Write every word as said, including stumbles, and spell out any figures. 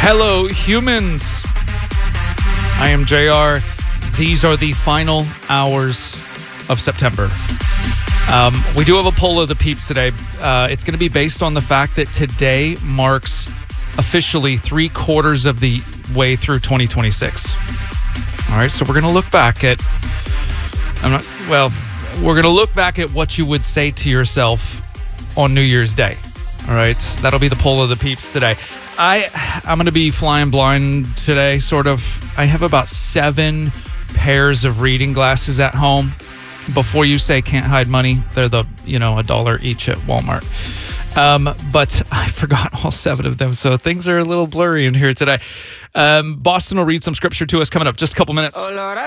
Hello, humans. I am J R. These are the final hours of September. Um, we do have a poll of the peeps today. Uh, it's going to be based on the fact that today marks officially three quarters of the way through twenty twenty-six. All right, so we're going to look back at, I'm not, well, we're going to look back at what you would say to yourself on New Year's Day. All right, that'll be the poll of the peeps today. I, I'm going to be flying blind today, sort of. I have about seven pairs of reading glasses at home. Before you say can't hide money, they're the, you know, a dollar each at Walmart. Um, but I forgot all seven of them, so things are a little blurry in here today. Um, Boston will read some scripture to us coming up just a couple minutes. Oh Lord, I